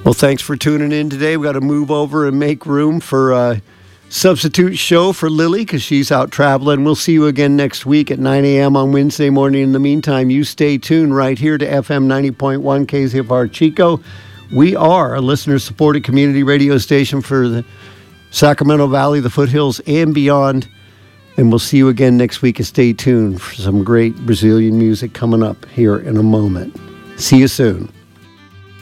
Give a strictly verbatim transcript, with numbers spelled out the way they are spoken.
Well, thanks for tuning in today. We got to move over and make room for a substitute show for Lily because she's out traveling. We'll see you again next week at nine a.m. on Wednesday morning. In the meantime, you stay tuned right here to F M ninety point one K Z F R Chico. We are a listener-supported community radio station for the Sacramento Valley, the foothills, and beyond. And we'll see you again next week. And stay tuned for some great Brazilian music coming up here in a moment. See you soon.